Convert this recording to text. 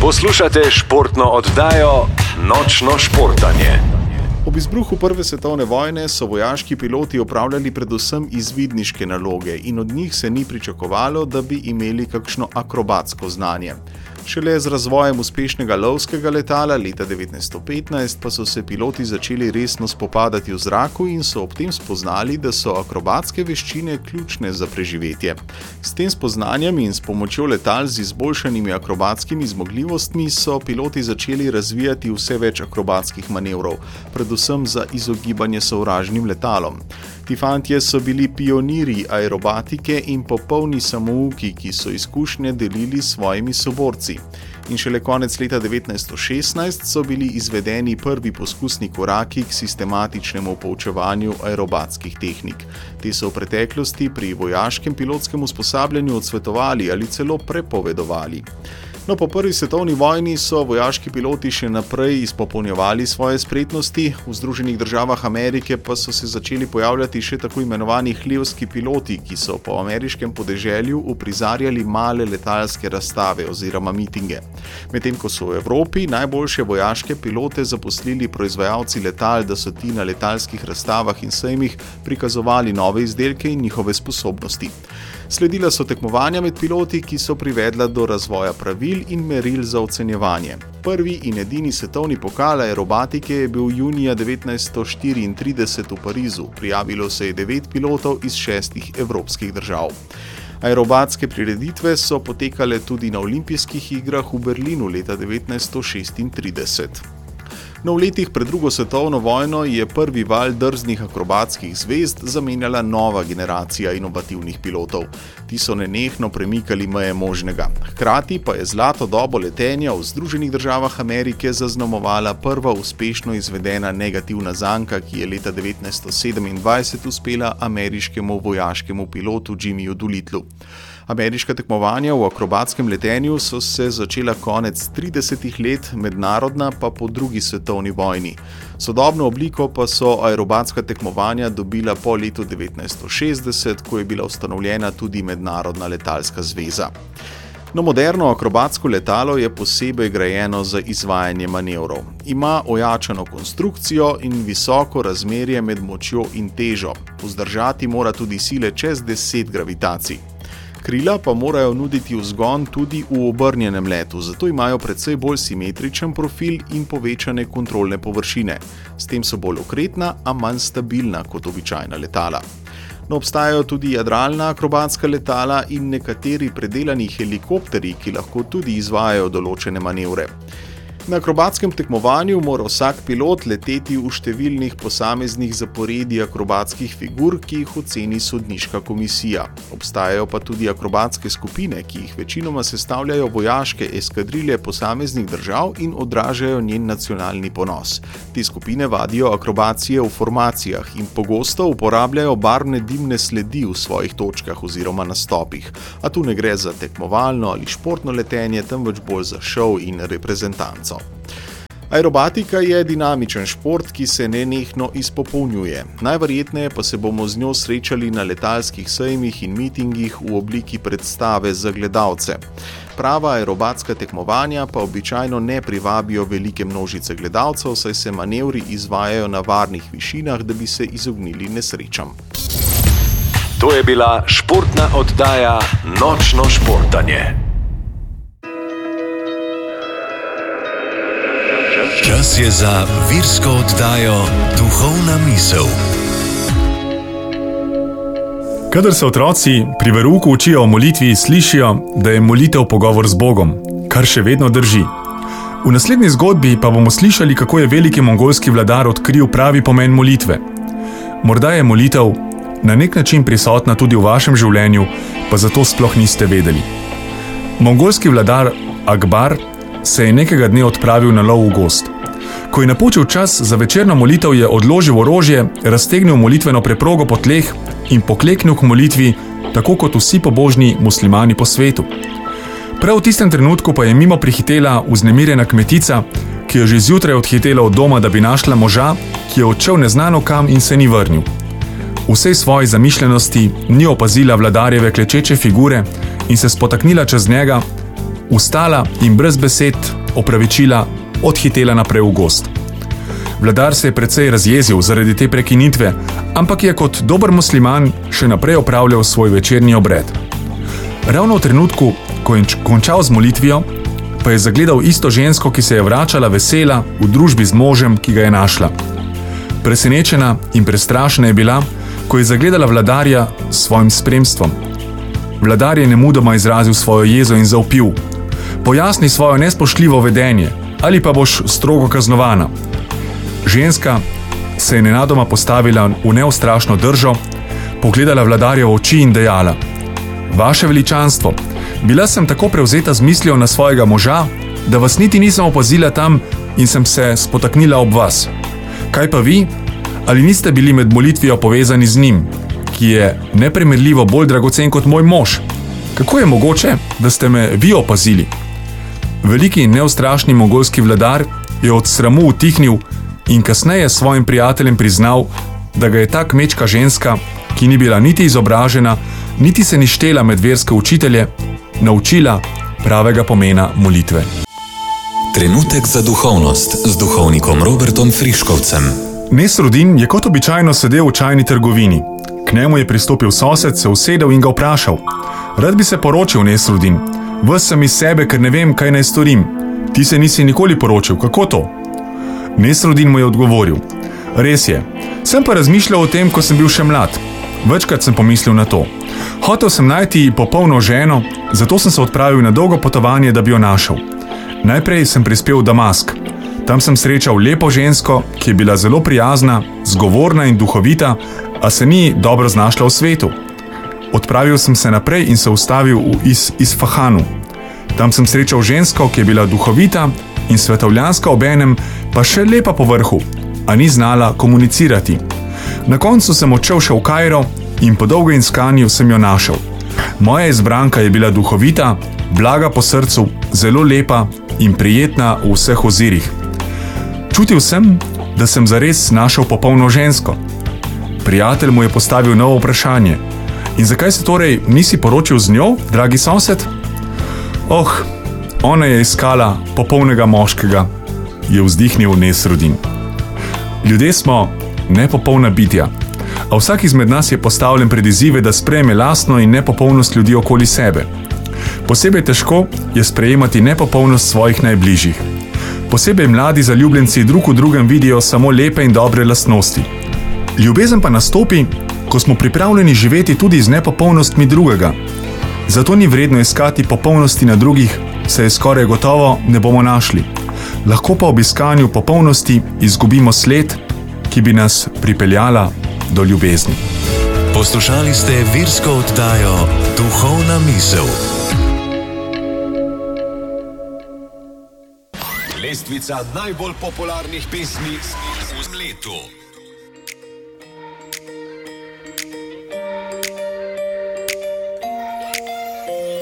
Poslušate športno oddajo Nočno športanje. Ob izbruhu Prve svetovne vojne so vojaški piloti opravljali predvsem izvidniške naloge in od njih se ni pričakovalo, da bi imeli kakšno akrobatsko znanje. Šele z razvojem uspešnega lovskega letala leta 1915 pa so se piloti začeli resno spopadati v zraku in so ob tem spoznali, da so akrobatske veščine ključne za preživetje. S tem spoznanjem in s pomočjo letal z izboljšanimi akrobatskimi zmogljivostmi so piloti začeli razvijati vse več akrobatskih manevrov, predvsem za izogibanje sovražnim letalom. Ti fantje so bili pionirji aerobatike in popolni samouki, ki so izkušnje delili s svojimi soborci. In šele konec leta 1916 so bili izvedeni prvi poskusni koraki k sistematičnemu poučevanju aerobatskih tehnik. Te so v preteklosti pri vojaškem pilotskem usposabljanju odsvetovali ali celo prepovedovali. No, po prvi svetovni vojni so vojaški piloti še naprej izpopolnjevali svoje spretnosti, v Združenih državah Amerike pa so se začeli pojavljati še tako imenovani hlevski piloti, ki so po ameriškem podeželju uprizarjali male letalske razstave oziroma mitinge. Medtem ko so v Evropi najboljše vojaške pilote zaposlili proizvajalci letal, da so ti na letalskih razstavah in sejmih prikazovali nove izdelke in njihove sposobnosti. Sledila so tekmovanja med piloti, ki so privedla do razvoja pravil in meril za ocenjevanje. Prvi in edini svetovni pokal aerobatike je bil junija 1934 v Parizu. Prijavilo se je 9 pilotov iz 6 evropskih držav. Aerobatske prireditve so potekale tudi na olimpijskih igrah v Berlinu leta 1936. No, v letih pred drugo svetovno vojno je prvi val drznih akrobatskih zvezd zamenjala nova generacija inovativnih pilotov. Ti so nenehno premikali meje možnega. Hkrati pa je zlato dobo letenja v Združenih državah Amerike zaznamovala prva uspešno izvedena negativna zanka, ki je leta 1927 uspela ameriškemu vojaškemu pilotu Jimmyju Doolittlu. Ameriška tekmovanja v akrobatskem letenju so se začela konec 30. let, mednarodna pa po drugi svetovni vojni. Sodobno obliko pa so aerobatska tekmovanja dobila po letu 1960, ko je bila ustanovljena tudi Mednarodna letalska zveza. No, moderno akrobatsko letalo je posebej grajeno za izvajanje manevrov. Ima ojačano konstrukcijo in visoko razmerje med močjo in težo. Vzdržati mora tudi sile čez 10 gravitacij. Krila pa morajo nuditi vzgon tudi v obrnjenem letu, zato imajo precej bolj simetričen profil in povečane kontrolne površine. S tem so bolj okretna, a manj stabilna kot običajna letala. No, obstajajo tudi jadralna akrobatska letala in nekateri predelani helikopterji, ki lahko tudi izvajajo določene manevre. Na akrobatskem tekmovanju mora vsak pilot leteti v številnih posameznih zaporedij akrobatskih figur, ki jih oceni sodniška komisija. Obstajajo pa tudi akrobatske skupine, ki jih večinoma sestavljajo vojaške eskadrilje posameznih držav in odražajo njen nacionalni ponos. Te skupine vadijo akrobacije v formacijah in pogosto uporabljajo barvne dimne sledi v svojih točkah oziroma nastopih. A tu ne gre za tekmovalno ali športno letenje, temveč bolj za šov in reprezentanco. Aerobatika je dinamičen šport, ki se nenehno izpopolnjuje. Najverjetneje pa se bomo z njo srečali na letalskih sejmih in mitingih v obliki predstave za gledalce. Prava aerobatska tekmovanja pa običajno ne privabijo velike množice gledalcev, saj se manevri izvajajo na varnih višinah, da bi se izognili nesrečam. To je bila športna oddaja Nočno športanje. Čas je za virsko oddajo Duhovna misel. Kadar se otroci pri verouku učijo o molitvi, slišijo, da je molitev pogovor z Bogom, kar še vedno drži. V naslednji zgodbi pa bomo slišali, kako je veliki mongolski vladar odkril pravi pomen molitve. Morda je molitev na nek način prisotna tudi v vašem življenju, pa zato sploh niste vedeli. Mongolski vladar Akbar se je nekega dne odpravil na lov v gozd. Ko je napočil čas za večerno molitev, je odložil orožje, raztegnil molitveno preprogo po tleh in pokleknil k molitvi, tako kot vsi pobožni muslimani po svetu. Prav v tistem trenutku pa je mimo prihitela vznemirjena kmetica, ki je že zjutraj odhitela od doma, da bi našla moža, ki je odšel neznano kam in se ni vrnil. V vsej svoji zamišljenosti ni opazila vladarjeve klečeče figure in se spotaknila čez njega, vstala in brez besed opravičila odhitela naprej v gozd. Vladar se je precej razjezil zaradi te prekinitve, ampak je kot dober musliman še naprej opravljal svoj večerni obred. Ravno v trenutku, ko je končal z molitvijo, pa je zagledal isto žensko, ki se je vračala vesela v družbi z možem, ki ga je našla. Presenečena in prestrašena je bila, ko je zagledala vladarja s svojim spremstvom. Vladar je nemudoma izrazil svojo jezo in zavpil: "Pojasni svojo nespoštljivo vedenje, ali pa boš strogo kaznovana." Ženska se je nenadoma postavila v neustrašno držo, pogledala vladarja v oči in dejala: "Vaše veličanstvo, bila sem tako prevzeta z mislijo na svojega moža, da vas niti nisem opazila tam in sem se spotaknila ob vas. Kaj pa vi? Ali niste bili med molitvijo povezani z njim, ki je neprimerljivo bolj dragocen kot moj mož? Kako je mogoče, da ste me vi opazili?" Veliki in neustrašni mongolski vladar je od sramu utihnil in kasneje svojim prijateljem priznal, da ga je ta kmečka ženska, ki ni bila niti izobražena, niti se ni štela med verske učitelje, naučila pravega pomena molitve. Trenutek za duhovnost z duhovnikom Robertom Friškovcem. Nesrudin je kot običajno sedel v čajni trgovini. K njemu je pristopil sosed, se usedel in ga vprašal: "Rad bi se poročil, Nesrudin. Ves sem iz sebe, ker ne vem, kaj naj storim. Ti se nisi nikoli poročil, kako to?" Nesrudin mu je odgovoril: "Res je, sem pa razmišljal o tem, ko sem bil še mlad. Večkrat sem pomislil na to. Hotel sem najti popolno ženo, zato sem se odpravil na dolgo potovanje, da bi jo našel. Najprej sem prispel v Damask. Tam sem srečal lepo žensko, ki je bila zelo prijazna, zgovorna in duhovita, a se ni dobro znašla v svetu. Odpravil sem se naprej in se ustavil v Isfahanu. Tam sem srečal žensko, ki je bila duhovita in svetovljanska obenem, pa še lepa po vrhu, a ni znala komunicirati. Na koncu sem odšel še v Kairo in po dolgem iskanju sem jo našel. Moja izbranka je bila duhovita, blaga po srcu, zelo lepa in prijetna v vseh ozirih. Čutil sem, da sem zares našel popolno žensko." Prijatelj mu je postavil novo vprašanje: "In zakaj se torej nisi poročil z njo, dragi sosed?" Ona je iskala popolnega moškega," je vzdihnil Nesrudin. Ljudje smo nepopolna bitja, a vsak izmed nas je postavljen pred izzive, da sprejme lastno in nepopolnost ljudi okoli sebe. Posebej težko je sprejemati nepopolnost svojih najbližjih. Posebej mladi zaljubljenci drug v drugem vidijo samo lepe in dobre lastnosti. Ljubezen pa nastopi, ko smo pripravljeni živeti tudi z nepopolnostmi drugega. Zato ni vredno iskati popolnosti na drugih, saj skoraj gotovo ne bomo našli. Lahko pa ob iskanju popolnosti izgubimo sled, ki bi nas pripeljala do ljubezni. Poslušali ste virsko oddajo Duhovna misel. Lestvica najbolj popularnih pesmi v letu.